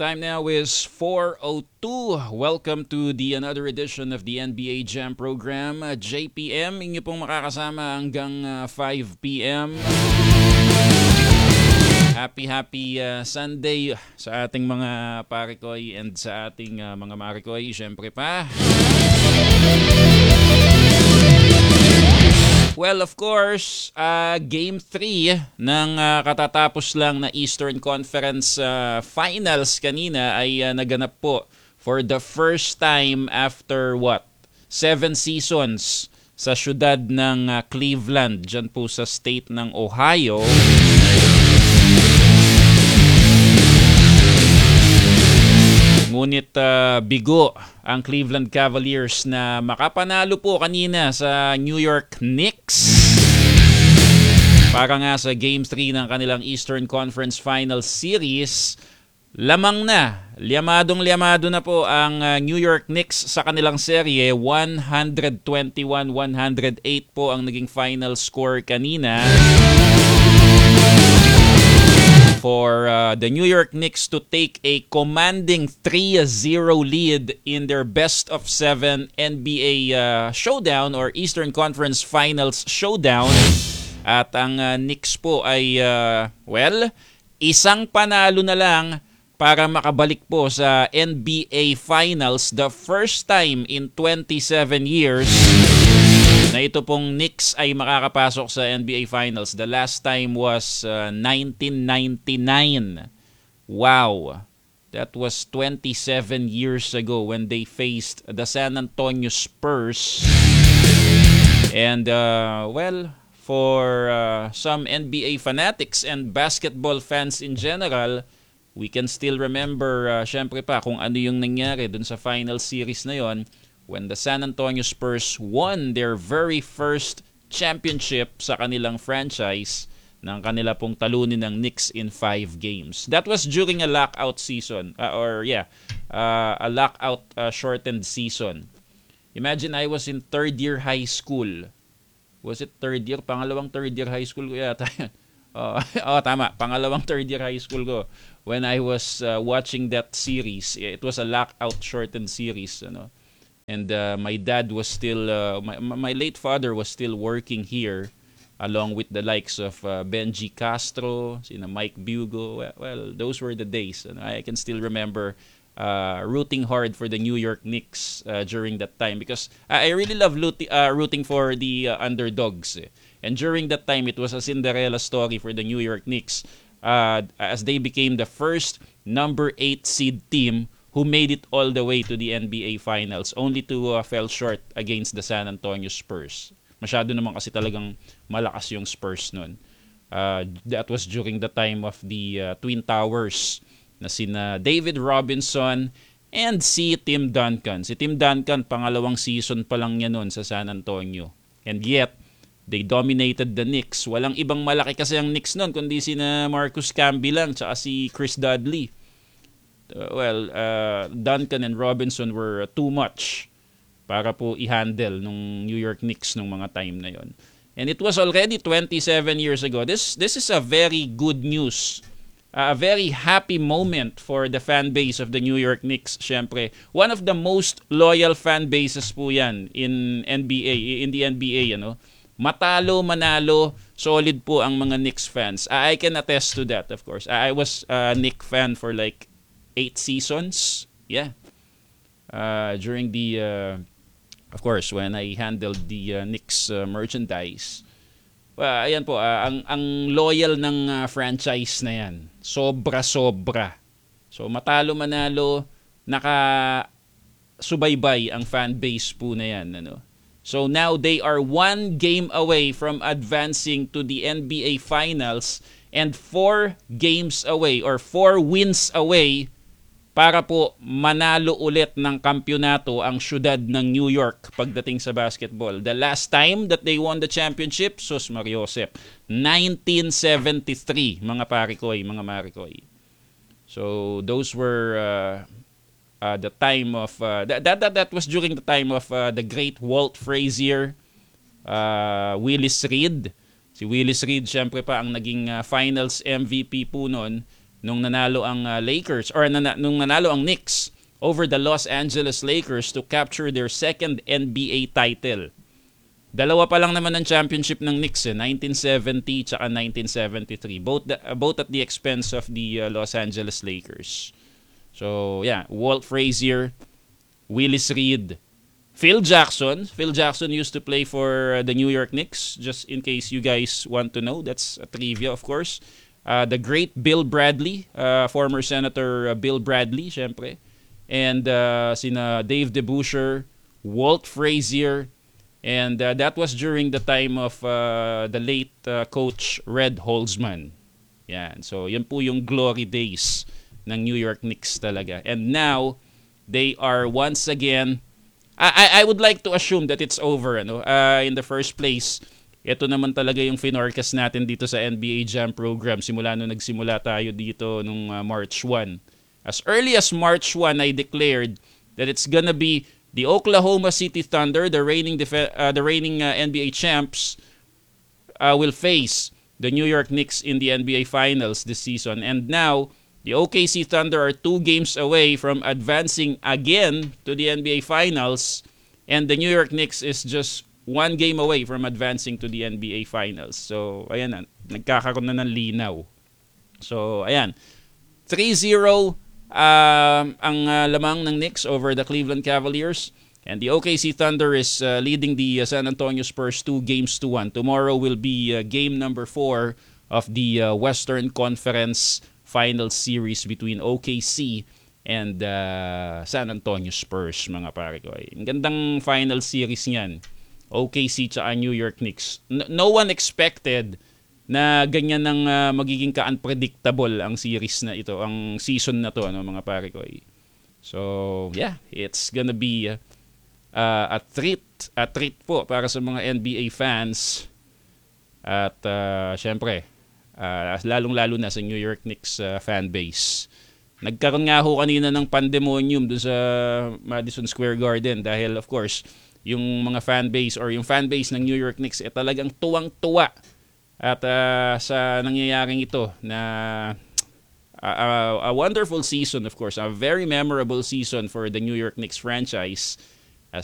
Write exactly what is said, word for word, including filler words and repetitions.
time now is four oh two. Welcome to the another edition of the N B A Jam program. Uh, J P M, inyo pong makakasama hanggang uh, five p.m. Happy, happy uh, Sunday sa ating mga parikoy and sa ating uh, mga marikoy. Siyempre pa. Well, of course, uh, Game three ng uh, katatapos lang na Eastern Conference uh, Finals kanina ay uh, naganap po for the first time after what? Seven seasons sa syudad ng uh, Cleveland, dyan po sa state ng Ohio. Ngunit uh, bigo ang Cleveland Cavaliers na makapanalo po kanina sa New York Knicks para nga sa Game three ng kanilang Eastern Conference Finals Series. Lamang na, liyamadong-liyamado na po ang uh, New York Knicks sa kanilang serye. one twenty-one one oh eight po ang naging final score kanina. For uh, the New York Knicks to take a commanding three zero lead in their best of seven N B A uh, showdown or Eastern Conference Finals showdown. At ang uh, Knicks po ay, uh, well, isang panalo na lang para makabalik po sa N B A Finals. The first time in twenty-seven years na ito pong Knicks ay makakapasok sa N B A Finals. The last time was uh, nineteen ninety-nine. Wow. That was twenty-seven years ago when they faced the San Antonio Spurs. And, uh, well, for uh, some N B A fanatics and basketball fans in general, we can still remember, uh, syempre pa, kung ano yung nangyari dun sa final series na yon, when the San Antonio Spurs won their very first championship sa kanilang franchise ng kanila pong talunin ng Knicks in five games. That was during a lockout season, uh, or yeah, uh, a lockout uh, shortened season. Imagine I was in third year high school. Was it third year? Pangalawang third year high school ko yata yun. Oh, oh, tama. Pangalawang third year high school ko when I was uh, watching that series. It was a lockout shortened series, ano. And uh, my dad was still, uh, my, my late father was still working here along with the likes of uh, Benji Castro, sina Mike Bugo. Well, well, those were the days. And I can still remember uh, rooting hard for the New York Knicks uh, during that time because I really love rooting, uh, rooting for the uh, underdogs. Eh. And during that time, it was a Cinderella story for the New York Knicks uh, as they became the first number eight seed team who made it all the way to the N B A Finals, only to uh, fell short against the San Antonio Spurs. Masyado naman kasi talagang malakas yung Spurs nun. Uh, that was during the time of the uh, Twin Towers na sina David Robinson and si Tim Duncan. Si Tim Duncan, pangalawang season pa lang niya nun sa San Antonio. And yet, they dominated the Knicks. Walang ibang malaki kasi ang Knicks nun, kundi sina Marcus Camby lang, tsaka si Chris Dudley. Uh, well, uh, Duncan and Robinson were uh, too much para po i-handle nung New York Knicks nung mga time na yon. And it was already twenty-seven years ago. This this is a very good news. Uh, a very happy moment for the fan base of the New York Knicks, syempre. One of the most loyal fan bases po yan in N B A, in the N B A, you know. Matalo, manalo, solid po ang mga Knicks fans. I can attest to that, of course. I was a Knicks fan for like eight seasons, yeah. Uh, during the, uh, of course, when I handled the uh, Knicks uh, merchandise. Well, ayan po, uh, ang, ang loyal ng uh, franchise na yan. Sobra-sobra. So, matalo, manalo, naka-subaybay ang fan base po na yan. Ano? So, now they are one game away from advancing to the N B A Finals and four games away or four wins away para po manalo ulit ng kampyonato ang syudad ng New York pagdating sa basketball. The last time that they won the championship, sus Mariosep, nineteen seventy-three, mga parikoy, mga marikoy. So those were uh, uh, the time of, uh, that, that, that was during the time of uh, the great Walt Frazier, uh, Willis Reed. Si Willis Reed, syempre pa ang naging uh, finals M V P po noon. nung nanalo ang uh, Lakers or nana, nung nanalo ang Knicks over the Los Angeles Lakers to capture their second N B A title. Dalawa pa lang naman ang championship ng Knicks, eh, nineteen seventy tsaka nineteen seventy-three. Both the, uh, both at the expense of the uh, Los Angeles Lakers. So, yeah, Walt Frazier, Willis Reed, Phil Jackson. Phil Jackson used to play for uh, the New York Knicks, just in case you guys want to know. That's a trivia, of course. Uh, the great Bill Bradley, uh, former Senator uh, Bill Bradley, syempre. And uh, sina Dave DeBusschere, Walt Frazier, and uh, that was during the time of uh, the late uh, coach Red Holzman. Yan. So, yan po yung glory days ng New York Knicks talaga. And now, they are once again, I, I would like to assume that it's over. Ano? Uh, in the first place, ito naman talaga yung finorcast natin dito sa N B A Jam program simula nung nagsimula tayo dito nung uh, March first. As early as March first, I declared that it's gonna be the Oklahoma City Thunder, the reigning def- uh, the reigning uh, N B A champs, uh, will face the New York Knicks in the N B A Finals this season. And now, the O K C Thunder are two games away from advancing again to the N B A Finals, and the New York Knicks is just one game away from advancing to the N B A Finals. So, ayan na, nagkakaroon na ng linaw. So, ayan, three zero um, ang uh, lamang ng Knicks over the Cleveland Cavaliers, and the O K C Thunder is uh, leading the uh, San Antonio Spurs two games to one. Tomorrow will be uh, game number four of the uh, Western Conference Final Series between O K C and uh, San Antonio Spurs, mga pare ko. Ang gandang final series niyan. O K C tsaka New York Knicks. No, no one expected na ganyan ng uh, magiging ka-unpredictable ang series na ito, ang season na to, ano, mga pare ko. So, yeah, it's gonna be uh, uh, a treat, a treat po para sa mga N B A fans. At uh, syempre, uh, lalong-lalo na sa New York Knicks uh, fan base. Nagkaroon nga ho kanina ng pandemonium doon sa Madison Square Garden dahil, of course, yung mga fan base or yung fan base ng New York Knicks eh talagang tuwang-tuwa at uh, sa nangyayaring ito na uh, a wonderful season, of course, a very memorable season for the New York Knicks franchise.